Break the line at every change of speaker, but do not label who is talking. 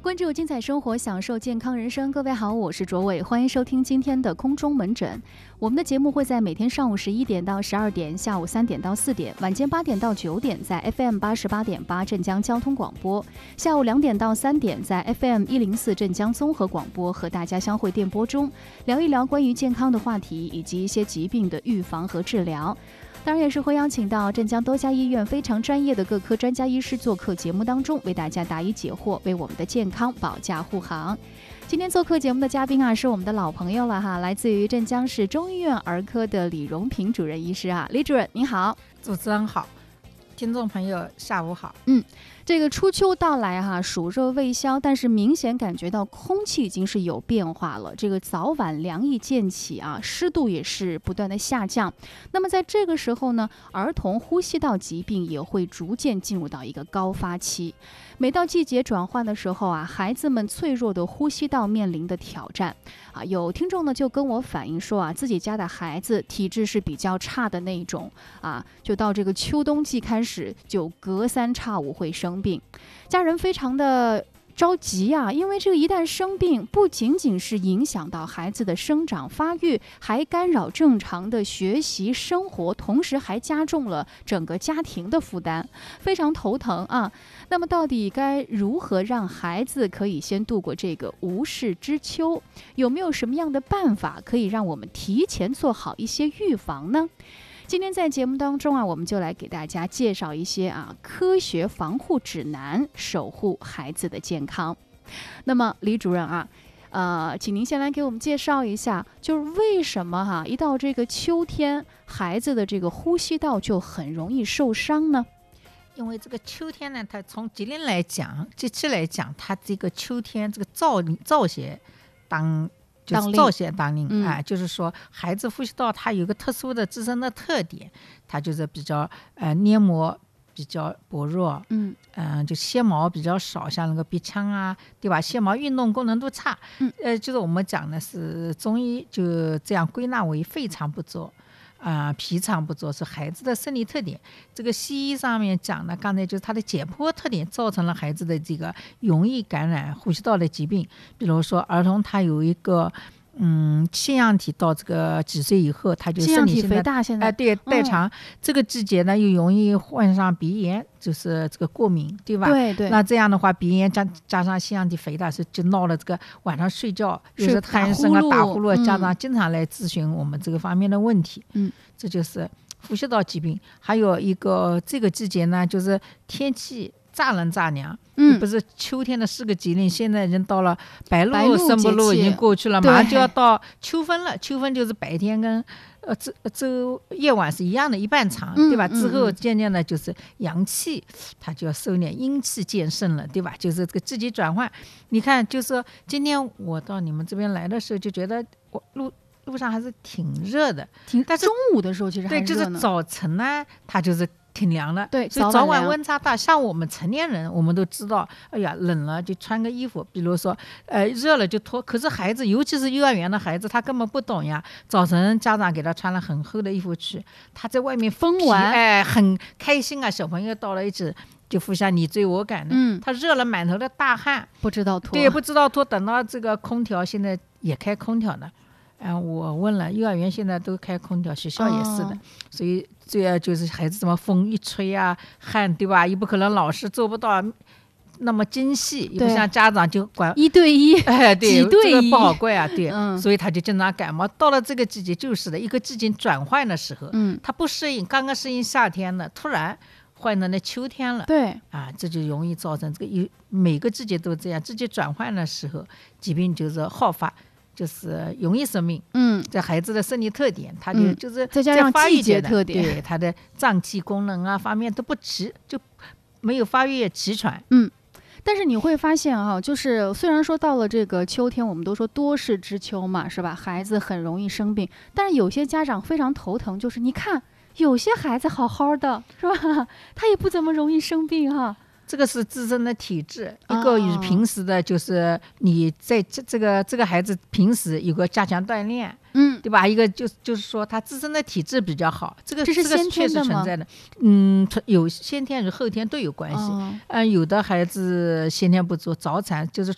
关注精彩生活，享受健康人生。各位好，我是卓伟，欢迎收听今天的空中门诊。我们的节目会在每天上午11点到12点，下午3点到4点，晚间8点到9点在 FM88.8 镇江交通广播，下午2点到3点在 FM104 镇江综合广播和大家相会电波中，聊一聊关于健康的话题以及一些疾病的预防和治疗。当然也是会邀请到镇江多家医院非常专业的各科专家医师做客节目当中，为大家答疑解惑，为我们的健康保驾护航。今天做客节目的嘉宾啊，是我们的老朋友了哈，来自于镇江市中医院儿科的李荣平主任医师啊，李主任您好。
主持人好，听众朋友下午好。
这个初秋到来哈，暑热未消，但是明显感觉到空气已经是有变化了。这个早晚凉意渐起啊，湿度也是不断的下降。那么在这个时候呢，儿童呼吸道疾病也会逐渐进入到一个高发期。每到季节转换的时候啊，孩子们脆弱的呼吸道面临的挑战啊，有听众呢就跟我反映说啊，自己家的孩子体质是比较差的那一种啊，就到这个秋冬季开始就隔3差5会生病，家人非常的着急啊，因为这个一旦生病，不仅仅是影响到孩子的生长发育，还干扰正常的学习生活，同时还加重了整个家庭的负担，非常头疼啊。那么到底该如何让孩子可以先度过这个无事之秋？有没有什么样的办法可以让我们提前做好一些预防呢？今天在节目当中啊，我们就来给大家介绍一些科学防护指南，守护孩子的健康。那么李主任啊，请您先来给我们介绍一下，就是为什么一到这个秋天，孩子的这个呼吸道就很容易受伤呢？
因为这个秋天呢，它从节令来讲，节气来讲，它这个秋天这个燥邪当令啊，就是说孩子呼吸道它有个特殊的自身的特点，它就是比较黏膜比较薄弱，就纤毛比较少，像那个鼻腔啊，对吧？纤毛运动功能都差，就是我们讲的是中医就这样归纳为肺肠不足。脾肠不足是孩子的生理特点，这个西医上面讲的，刚才就是它的解剖特点造成了孩子的这个容易感染呼吸道的疾病。比如说儿童他有一个腺样体到这个几岁以后，他就
腺样体肥大，现在
对代偿，这个季节呢又容易患上鼻炎，就是这个过敏，对吧？
对。
那这样的话，鼻炎加上腺样体肥大，就闹了这个晚上睡觉又是痰声打呼噜，家长经常来咨询我们这个方面的问题。这就是呼吸道疾病。还有一个这个季节呢，就是天气乍冷乍凉，不是秋天的4个节令，现在已经到了白露、申不露已经过去了，马上就要到秋分了。秋分就是白天跟夜晚是一样的，一半长，对吧？之后渐渐的就是阳气它就要收敛，阴气渐盛了，对吧？就是这个季节转换。你看，就是今天我到你们这边来的时候，就觉得我路上还是挺热的，
但是中午的时候其实还
热呢。对，就是早晨呢，它就是挺凉的，
对，
所以早晚温差大。像我们成年人，我们都知道，哎呀，冷了就穿个衣服，比如说，热了就脱。可是孩子，尤其是幼儿园的孩子，他根本不懂呀。早晨家长给他穿了很厚的衣服去，他在外面
疯玩，
很开心啊。小朋友到了一起就互相你追我赶的，他热了满头的大汗，
不知道脱，
对，不知道脱。等到这个空调现在也开空调的。我问了，幼儿园现在都开空调，学校也是的，所以这样就是孩子怎么风一吹啊，汗，对吧？也不可能老师做不到那么精细，也不像家长就管
1对1，
对，
几对1，
这个不好怪啊，对，所以他就经常感冒。到了这个季节就是的，一个季节转换的时候，他不适应，刚刚适应夏天了，突然换到那秋天了，
对
这就容易造成这个每个季节都这样，季节转换的时候，疾病就是好发。就是容易生病，这孩子的生理特点，他就是
再加上季节特点，
对他的脏器功能啊方面都不齐，就没有发育齐全。
但是你会发现就是虽然说到了这个秋天，我们都说多事之秋嘛，是吧？孩子很容易生病，但是有些家长非常头疼，就是你看有些孩子好好的，是吧？他也不怎么容易生病
这个是自身的体质，一个与平时的，就是你在这个孩子平时有个加强锻炼，对吧？一个就是说他自身的体质比较好，这
是先天的吗？
确实存在的，有先天与后天都有关系。有的孩子先天不足，早产就是